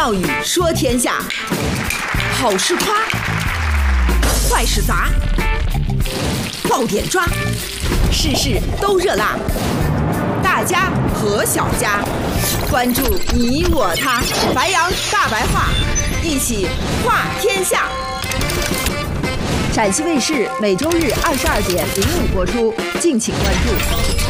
妙语说天下，好事夸，坏事砸，爆点抓，事事都热辣。大家和小家，关注你我他，白羊大白话，一起话天下。陕西卫视每周日22:05播出，敬请关注。